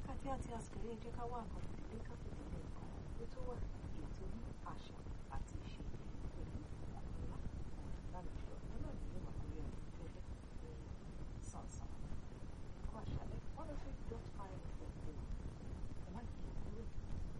wákàtí àti àsìkò yìí jẹ́ ká wá nǹkan fìdílé ká fìdílé nǹkan ètò wa ètò ní àṣà